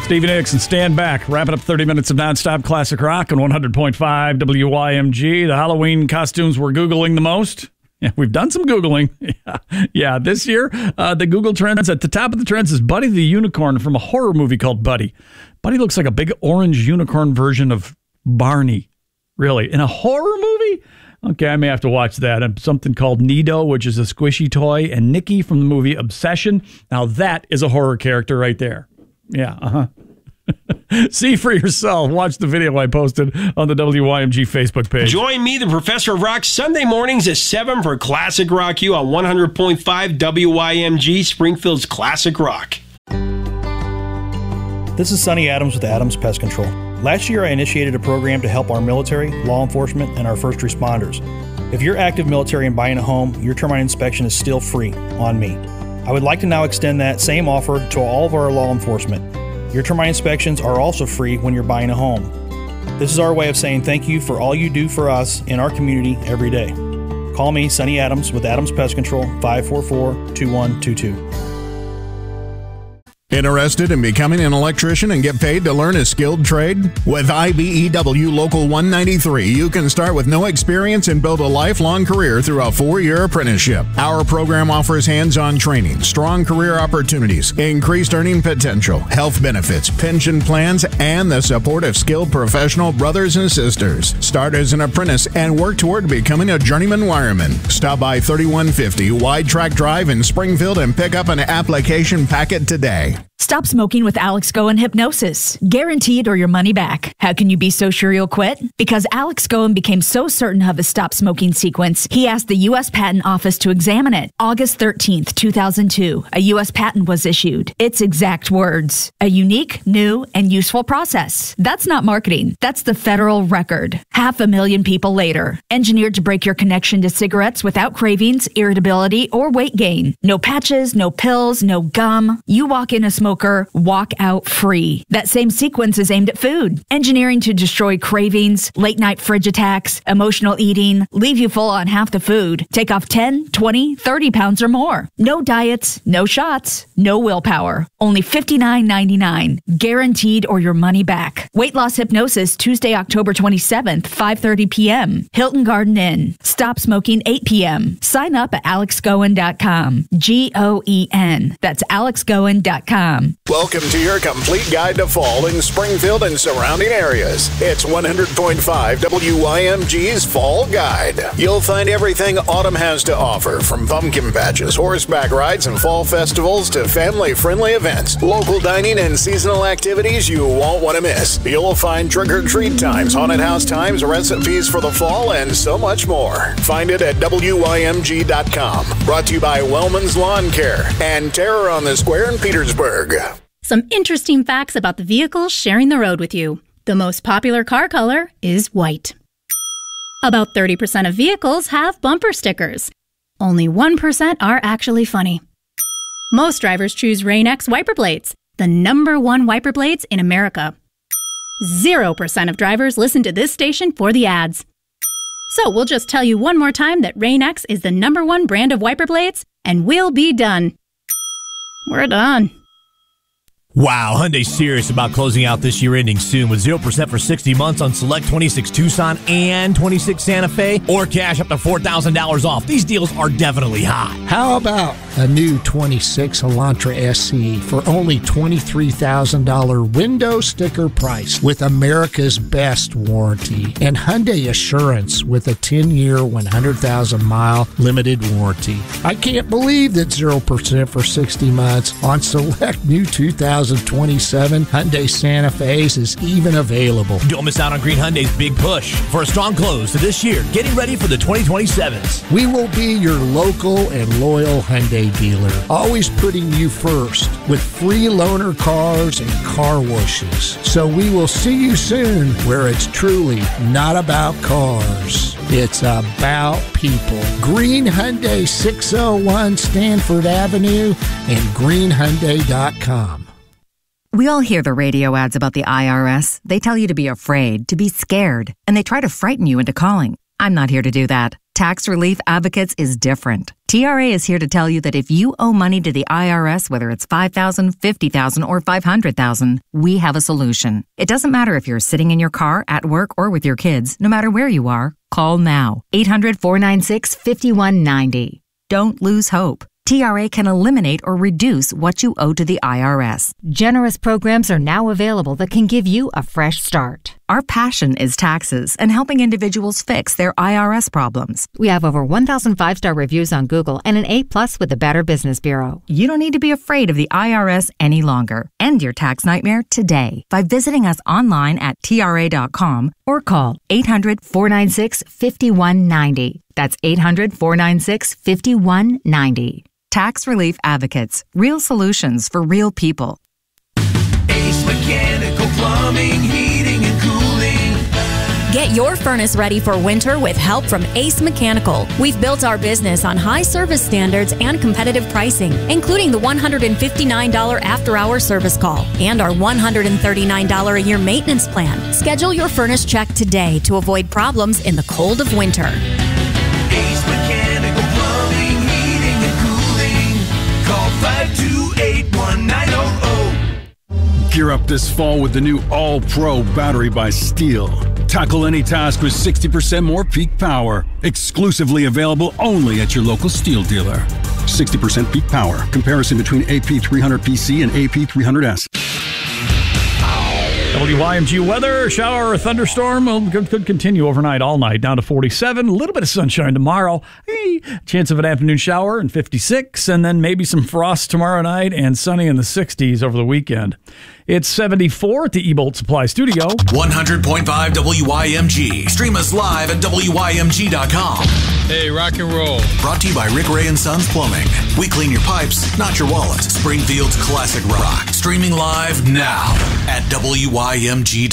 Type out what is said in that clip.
Stevie Nicks and Stand Back, wrapping up 30 minutes of nonstop classic rock on 100.5 WYMG. The Halloween costumes we're Googling the most. Yeah, we've done some Googling. Yeah, this year, the Google trends, at the top of the trends is Buddy the Unicorn from a horror movie called Buddy. Buddy looks like a big orange unicorn version of Barney. Really? In a horror movie? Okay, I may have to watch that. And something called Nido, which is a squishy toy, and Nikki from the movie Obsession. Now that is a horror character right there. Yeah, See for yourself. Watch the video I posted on the WYMG Facebook page. Join me, the Professor of Rock, Sunday mornings at 7 for Classic Rock U on 100.5 WYMG, Springfield's Classic Rock. This is Sonny Adams with Adams Pest Control. Last year, I initiated a program to help our military, law enforcement, and our first responders. If you're active military and buying a home, your termite inspection is still free on me. I would like to now extend that same offer to all of our law enforcement. Your termite inspections are also free when you're buying a home. This is our way of saying thank you for all you do for us in our community every day. Call me, Sonny Adams, with Adams Pest Control, 544-2122. Interested in becoming an electrician and get paid to learn a skilled trade? With IBEW Local 193, you can start with no experience and build a lifelong career through a 4-year apprenticeship. Our program offers hands-on training, strong career opportunities, increased earning potential, health benefits, pension plans, and the support of skilled professional brothers and sisters. Start as an apprentice and work toward becoming a journeyman wireman. Stop by 3150 Wide Track Drive in Springfield and pick up an application packet today. Stop smoking with Alex Goen Hypnosis. Guaranteed or your money back. How can you be so sure you'll quit? Because Alex Goen became so certain of his stop smoking sequence, he asked the U.S. Patent Office to examine it. August 13th, 2002, a U.S. patent was issued. Its exact words: a unique, new, and useful process. That's not marketing. That's the federal record. 500,000 people later. Engineered to break your connection to cigarettes without cravings, irritability, or weight gain. No patches, no pills, no gum. You walk in a smoker, walk out free. That same sequence is aimed at food. Engineering to destroy cravings, late night fridge attacks, emotional eating, leave you full on half the food, take off 10, 20, 30 pounds or more. No diets, no shots, no willpower. Only $59.99. Guaranteed or your money back. Weight Loss Hypnosis, Tuesday, October 27th, 5:30 p.m. Hilton Garden Inn. Stop smoking 8 p.m. Sign up at alexgoen.com. Goen. That's alexgoen.com. Welcome to your complete guide to fall in Springfield and surrounding areas. It's 100.5 WYMG's Fall Guide. You'll find everything autumn has to offer, from pumpkin patches, horseback rides, and fall festivals to family-friendly events, local dining, and seasonal activities you won't want to miss. You'll find trick-or-treat times, haunted house times, recipes for the fall, and so much more. Find it at WYMG.com. Brought to you by Wellman's Lawn Care and Terror on the Square in Petersburg. Some interesting facts about the vehicles sharing the road with you. The most popular car color is white. About 30% of vehicles have bumper stickers. Only 1% are actually funny. Most drivers choose Rain-X wiper blades, the #1 wiper blades in America. 0% of drivers listen to this station for the ads. So we'll just tell you one more time that Rain-X is the #1 brand of wiper blades, and we'll be done. We're done. Wow, Hyundai's serious about closing out this year ending soon with 0% for 60 months on select 26 Tucson and 26 Santa Fe, or cash up to $4,000 off. These deals are definitely hot. How about a new 26 Elantra SE for only $23,000 window sticker price with America's best warranty and Hyundai Assurance with a 10-year, 100,000-mile limited warranty. I can't believe that 0% for 60 months on select new 2027 Hyundai Santa Fe's is even available. Don't miss out on Green Hyundai's big push for a strong close to this year, getting ready for the 2027s. We will be your local and loyal Hyundai dealer, always putting you first with free loaner cars and car washes. So we will see you soon where it's truly not about cars. It's about people. Green Hyundai, 601 Stanford Avenue and greenhyundai.com. We all hear the radio ads about the IRS. They tell you to be afraid, to be scared, and they try to frighten you into calling. I'm not here to do that. Tax Relief Advocates is different. TRA is here to tell you that if you owe money to the IRS, whether it's $5,000, $50,000, or $500,000, we have a solution. It doesn't matter if you're sitting in your car, at work, or with your kids. No matter where you are, call now. 800-496-5190. Don't lose hope. TRA can eliminate or reduce what you owe to the IRS. Generous programs are now available that can give you a fresh start. Our passion is taxes and helping individuals fix their IRS problems. We have over 1,000 5-star reviews on Google and an A+ with the Better Business Bureau. You don't need to be afraid of the IRS any longer. End your tax nightmare today by visiting us online at TRA.com or call 800-496-5190. That's 800-496-5190. Tax Relief Advocates. Real solutions for real people. Ace Mechanical Plumbing, Heating, and Cooling. Get your furnace ready for winter with help from Ace Mechanical. We've built our business on high service standards and competitive pricing, including the $159 after-hour service call and our $139 a year maintenance plan. Schedule your furnace check today to avoid problems in the cold of winter. Ace Mechanical Plumbing, Heating, and Cooling. Call 528-1900. Gear up this fall with the new All-Pro battery by Steel. Tackle any task with 60% more peak power. Exclusively available only at your local Steel dealer. 60% peak power. Comparison between AP300PC and AP300S. WYMG weather, shower or thunderstorm could continue overnight, all night, down to 47. A little bit of sunshine tomorrow. Chance of an afternoon shower and 56, and then maybe some frost tomorrow night and sunny in the 60s over the weekend. It's 74 at the Ebolt Supply Studio. 100.5 WYMG. Stream us live at WYMG.com. Hey, rock and roll. Brought to you by Rick Ray and Sons Plumbing. We clean your pipes, not your wallet. Springfield's classic rock. Streaming live now at WYMG.com.